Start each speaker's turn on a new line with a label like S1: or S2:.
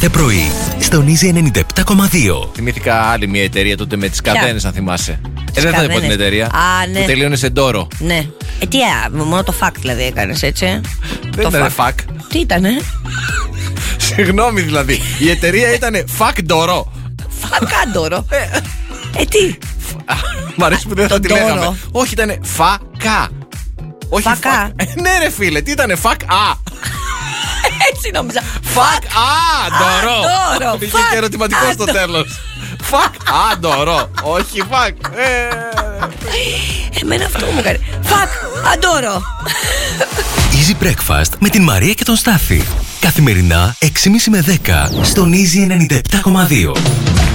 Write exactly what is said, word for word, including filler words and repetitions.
S1: κάθε πρωί στον Easy ενενήντα επτά κόμμα δύο.
S2: Θυμήθηκα άλλη μια εταιρεία τότε με τις καδένες, αν θυμάσαι. Ε, δεν θα
S3: καδένες.
S2: πω την εταιρεία.
S3: Α, ναι.
S2: Που τελείωνε σε ντόρο.
S3: Ναι. Ε, τι, α, μόνο το fuck δηλαδή έκανες, έτσι.
S2: Δεν
S3: το
S2: ήταν fuck.
S3: Τι ήτανε?
S2: Συγγνώμη δηλαδή. Η εταιρεία ήταν fuck ντόρο.
S3: Φακάντορο. Ε, τι.
S2: Μ' αρέσει που δεν θα
S3: τον
S2: τη
S3: ντόρο.
S2: λέγαμε. Όχι, ήταν φακα. Όχι
S3: Φακά.
S2: fuck. Ε, ναι, ρε φίλε, τι ήτανε fuck α.
S3: Έτσι νόμιζα.
S2: Fuck α, ντόρο.
S3: ντόρο.
S2: Είχε
S3: Fuck,
S2: και ερωτηματικό
S3: α,
S2: στο
S3: ντο-
S2: τέλος. Fuck α, ντόρο. Όχι fuck. Ε,
S3: Εμένα αυτό μου κάνει. Φακ, αντόρο.
S1: Easy Breakfast με την Μαρία και τον Στάφη. Καθημερινά έξι και μισή με δέκα στον Easy ενενήντα επτά κόμμα δύο.